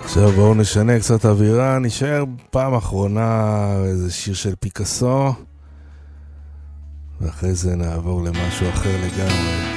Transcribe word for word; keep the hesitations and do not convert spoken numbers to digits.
עכשיו בואו נשנה קצת אווירה, נשאר פעם אחרונה איזה שיר של פיקאסו ואחרי זה נעבור למשהו אחר לגמרי.